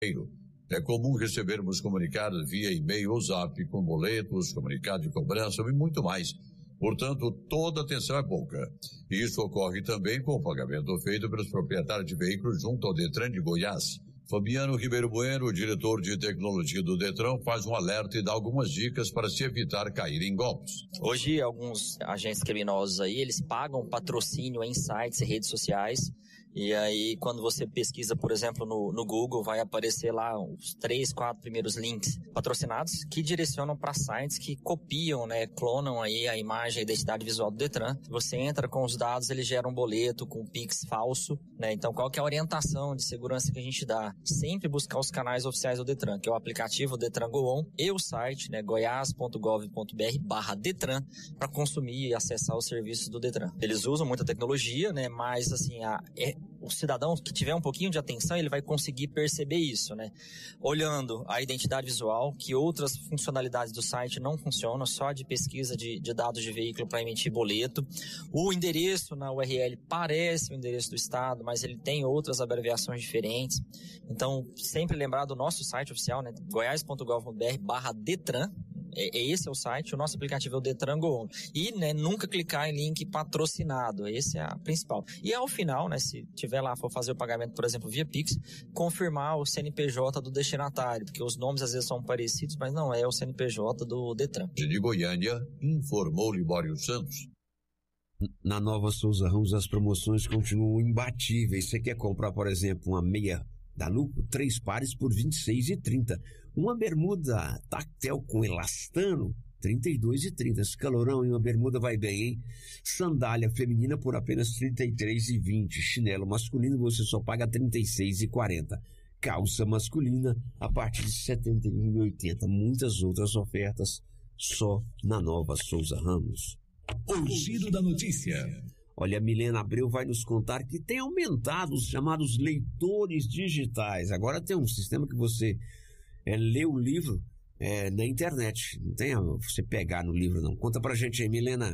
É comum recebermos comunicados via e-mail ou zap com boletos, comunicados de cobrança e muito mais. Portanto, toda atenção é pouca. Isso ocorre também com o pagamento feito pelos proprietários de veículos junto ao Detran de Goiás. Fabiano Ribeiro Bueno, o diretor de tecnologia do Detran, faz um alerta e dá algumas dicas para se evitar cair em golpes. Hoje, alguns agentes criminosos aí, eles pagam patrocínio em sites e redes sociais. E aí, quando você pesquisa, por exemplo, no Google, vai aparecer lá os 3, 4 primeiros links patrocinados que direcionam para sites que copiam, clonam aí a imagem e a identidade visual do Detran. Você entra com os dados, ele gera um boleto com um Pix falso, Então, qual que é a orientação de segurança que a gente dá? Sempre buscar os canais oficiais do Detran, que é o aplicativo Detran Go On e o site, goias.gov.br/Detran, para consumir e acessar os serviços do Detran. Eles usam muita tecnologia, mas assim, o cidadão que tiver um pouquinho de atenção, ele vai conseguir perceber isso, Olhando a identidade visual, que outras funcionalidades do site não funcionam, só de pesquisa de dados de veículo para emitir boleto. O endereço na URL parece o endereço do estado, mas ele tem outras abreviações diferentes. Então, sempre lembrar do nosso site oficial, goias.gov.br/Detran. Esse é o site, o nosso aplicativo é o Detran Go On. E nunca clicar em link patrocinado, esse é a principal. E ao final, se tiver lá, for fazer o pagamento, por exemplo, via Pix, confirmar o CNPJ do destinatário, porque os nomes às vezes são parecidos, mas não é o CNPJ do Detran. De Goiânia, informou Libório Santos. Na Nova Souza Ramos, as promoções continuam imbatíveis. Você quer comprar, por exemplo, uma meia da Lucro, 3 pares por R$ 26,30. Uma bermuda tactel com elastano, R$ 32,30. Esse calorão em uma bermuda vai bem, hein? Sandália feminina por apenas R$ 33,20. Chinelo masculino você só paga R$ 36,40. Calça masculina a partir de R$ 71,80. Muitas outras ofertas só na Nova Souza Ramos. O giro da notícia. Olha, a Milena Abreu vai nos contar que tem aumentado os chamados leitores digitais. Agora tem um sistema que você lê o livro na internet. Não tem você pegar no livro, não. Conta pra gente aí, Milena.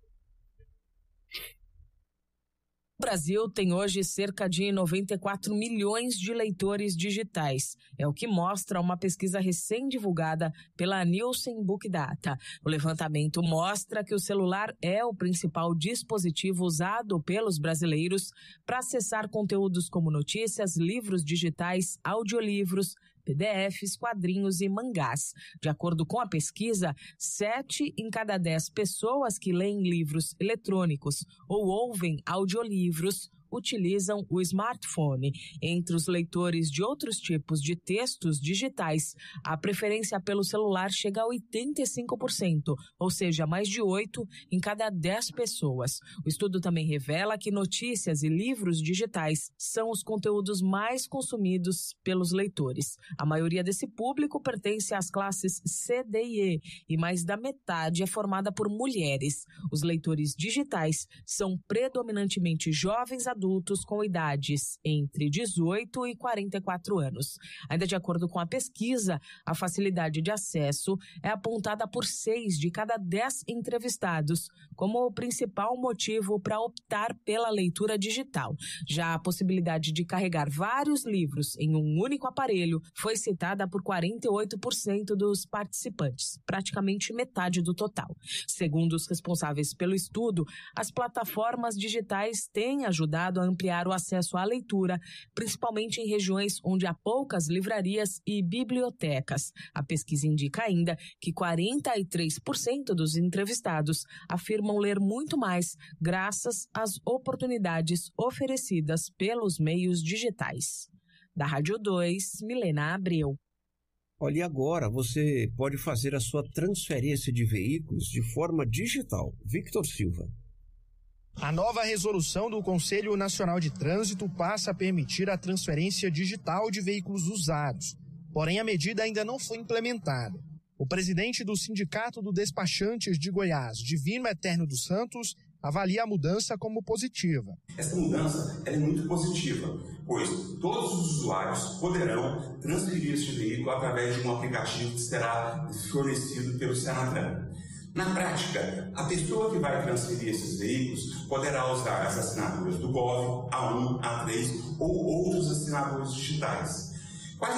O Brasil tem hoje cerca de 94 milhões de leitores digitais. É o que mostra uma pesquisa recém-divulgada pela Nielsen Book Data. O levantamento mostra que o celular é o principal dispositivo usado pelos brasileiros para acessar conteúdos como notícias, livros digitais, audiolivros, PDFs, quadrinhos e mangás. De acordo com a pesquisa, 7 em cada 10 pessoas que leem livros eletrônicos ou ouvem audiolivros utilizam o smartphone. Entre os leitores de outros tipos de textos digitais, a preferência pelo celular chega a 85%, ou seja, mais de 8 em cada 10 pessoas. O estudo também revela que notícias e livros digitais são os conteúdos mais consumidos pelos leitores. A maioria desse público pertence às classes C, D e E, e mais da metade é formada por mulheres. Os leitores digitais são predominantemente jovens adultos com idades entre 18 e 44 anos. Ainda de acordo com a pesquisa, a facilidade de acesso é apontada por 6 de cada 10 entrevistados como o principal motivo para optar pela leitura digital. Já a possibilidade de carregar vários livros em um único aparelho foi citada por 48% dos participantes, praticamente metade do total. Segundo os responsáveis pelo estudo, as plataformas digitais têm ajudado a ampliar o acesso à leitura, principalmente em regiões onde há poucas livrarias e bibliotecas. A pesquisa indica ainda que 43% dos entrevistados afirmam ler muito mais graças às oportunidades oferecidas pelos meios digitais. Da Rádio 2, Milena Abreu. Olha, e agora você pode fazer a sua transferência de veículos de forma digital. Victor Silva. A nova resolução do Conselho Nacional de Trânsito passa a permitir a transferência digital de veículos usados. Porém, a medida ainda não foi implementada. O presidente do Sindicato dos Despachantes de Goiás, Divino Eterno dos Santos, avalia a mudança como positiva. Essa mudança é muito positiva, pois todos os usuários poderão transferir esse veículo através de um aplicativo que será fornecido pelo Senatran. Na prática, a pessoa que vai transferir esses veículos poderá usar as assinaturas do GOV, A1, A3 ou outros assinadores digitais.